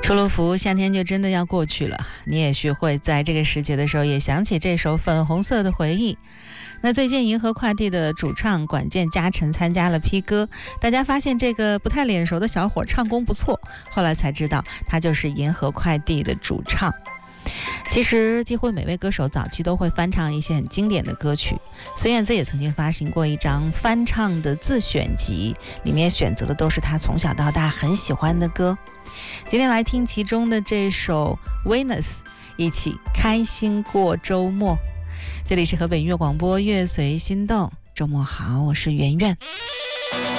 舒鲁福，夏天就真的要过去了，你也许会在这个时节的时候也想起这首《粉红色的回忆》。那最近银河快递的主唱管键嘉诚参加了 P 歌，大家发现这个不太脸熟的小伙唱功不错，后来才知道他就是银河快递的主唱。其实几乎每位歌手早期都会翻唱一些很经典的歌曲，孙燕姿也曾经发行过一张翻唱的自选集，里面选择的都是她从小到大很喜欢的歌。今天来听其中的这首 Venus， 一起开心过周末。这里是河北音乐广播，乐随心动，周末好，我是圆圆。